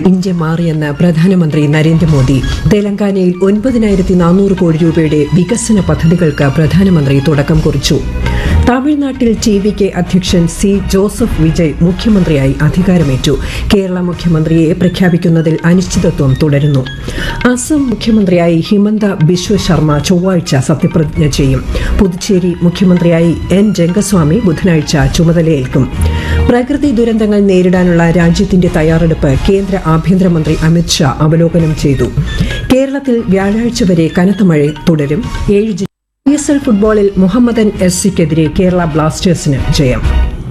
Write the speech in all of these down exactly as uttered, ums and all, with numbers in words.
India മാറിയെന്ന് പ്രധാനമന്ത്രി നരേന്ദ്രമോദി. തെലങ്കാനയിൽ ഒൻപതിനായിരത്തി നാനൂറ് കോടി രൂപയുടെ വികസന പദ്ധതികൾക്ക് പ്രധാനമന്ത്രി തുടക്കം കുറിച്ചു. തമിഴ്നാട്ടിൽ ടി വി കെ അധ്യക്ഷൻ സി ജോസഫ് വിജയ് മുഖ്യമന്ത്രിയായി അധികാരമേറ്റു. കേരള മുഖ്യമന്ത്രിയെ പ്രഖ്യാപിക്കുന്നതിൽ അനിശ്ചിതത്വം തുടരുന്നു. അസം മുഖ്യമന്ത്രിയായി ഹിമന്ത ബിശ്വ ശർമ്മ ചൊവ്വാഴ്ച സത്യപ്രതിജ്ഞ ചെയ്യും. പുതുച്ചേരി മുഖ്യമന്ത്രിയായി എൻ രംഗസ്വാമി ബുധനാഴ്ച ചുമതലയേൽക്കും. പ്രകൃതി ദുരന്തങ്ങൾ നേരിടാനുള്ള രാജ്യത്തിന്റെ തയ്യാറെടുപ്പ് കേന്ദ്ര ആഭ്യന്തരമന്ത്രി അമിത്ഷാ അവലോകനം ചെയ്തു. കേരളത്തിൽ വ്യാഴാഴ്ച വരെ കനത്ത മഴ തുടരും. ഏഴ് ഐ എസ് എൽ ഫുട്ബോളിൽ മുഹമ്മദൻ എസ് സിക്കെതിരെ കേരള ബ്ലാസ്റ്റേഴ്സിന് ജയം.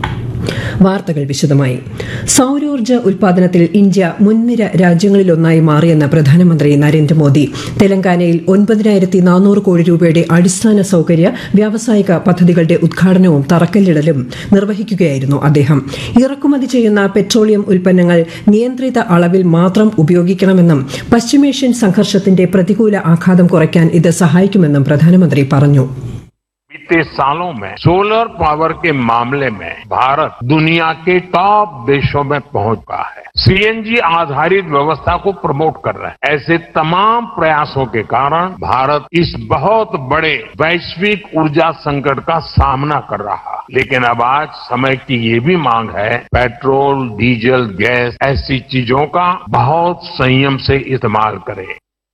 വാർത്തകൾ വിശദമായി. സൌരോർജ്ജ ഉൽപാദനത്തിൽ ഇന്ത്യ മുൻനിര രാജ്യങ്ങളിലൊന്നായി മാറിയെന്ന് പ്രധാനമന്ത്രി നരേന്ദ്രമോദി. തെലങ്കാനയിൽ ഒൻപതിനായിരത്തി നാനൂറ് കോടി രൂപയുടെ അടിസ്ഥാന സൌകര്യ വ്യാവസായിക പദ്ധതികളുടെ ഉദ്ഘാടനവും തറക്കല്ലിടലും നിർവഹിക്കുകയായിരുന്നു അദ്ദേഹം. ഇറക്കുമതി ചെയ്യുന്ന പെട്രോളിയം ഉൽപ്പന്നങ്ങൾ നിയന്ത്രിത അളവിൽ മാത്രം ഉപയോഗിക്കണമെന്നും പശ്ചിമേഷ്യൻ സംഘർഷത്തിന്റെ പ്രതികൂല ആഘാതം കുറയ്ക്കാൻ ഇത് സഹായിക്കുമെന്നും പ്രധാനമന്ത്രി പറഞ്ഞു. बीते सालों में सोलर पावर के मामले में भारत दुनिया के टॉप देशों में पहुंच गया है. सी एन जी आधारित व्यवस्था को प्रमोट कर रहे हैं. ऐसे तमाम प्रयासों के कारण भारत इस बहुत बड़े वैश्विक ऊर्जा संकट का सामना कर रहा है. लेकिन अब आज समय की ये भी मांग है, पेट्रोल, डीजल, गैस ऐसी चीजों का बहुत संयम से इस्तेमाल करें.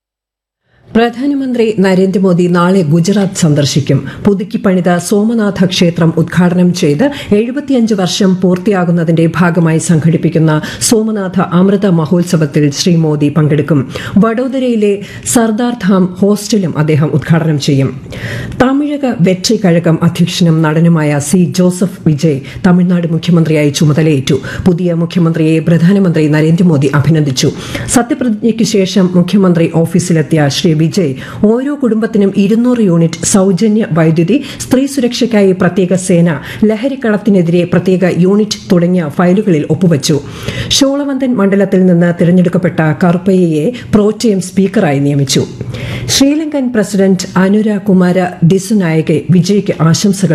പ്രധാനമന്ത്രി നരേന്ദ്രമോദി നാളെ ഗുജറാത്ത് സന്ദർശിക്കും. പുതുക്കി പണിത സോമനാഥ ക്ഷേത്രം ഉദ്ഘാടനം ചെയ്ത് എഴുപത്തിയഞ്ച് വർഷം പൂർത്തിയാകുന്നതിന്റെ ഭാഗമായി സംഘടിപ്പിക്കുന്ന സോമനാഥ അമൃത മഹോത്സവത്തിൽ ശ്രീ മോദി പങ്കെടുക്കും. വഡോദരയിലെ സർദാർ ധാം ഹോസ്റ്റലും അദ്ദേഹം ഉദ്ഘാടനം ചെയ്യും. തമിഴക വെട്രി കഴകം അധ്യക്ഷനും നടനുമായ സി ജോസഫ് വിജയ് തമിഴ്നാട് മുഖ്യമന്ത്രിയായി ചുമതലയേറ്റു. പുതിയ മുഖ്യമന്ത്രിയെ പ്രധാനമന്ത്രി നരേന്ദ്രമോദി അഭിനന്ദിച്ചു. സത്യപ്രതിജ്ഞയ്ക്ക് ശേഷം മുഖ്യമന്ത്രി ഓഫീസിലെത്തിയ ശ്രീ വിജയ് ഓരോ കുടുംബത്തിനും ഇരുന്നൂറ് യൂണിറ്റ് സൌജന്യ വൈദ്യുതി, സ്ത്രീ സുരക്ഷയ്ക്കായി പ്രത്യേക സേന, ലഹരിക്കടത്തിനെതിരെ പ്രത്യേക യൂണിറ്റ് തുടങ്ങിയ ഫയലുകളിൽ ഒപ്പുവച്ചു. ഷോളവന്തൻ മണ്ഡലത്തിൽ നിന്ന് തിരഞ്ഞെടുക്കപ്പെട്ട കറുപ്പയ്യയെ പ്രോറ്റേം സ്പീക്കറായി നിയമിച്ചു. ശ്രീലങ്കൻ പ്രസിഡന്റ് അനുര കുമാര ദിസുനായകെ വിജയ്ക്ക് ആശംസകൾ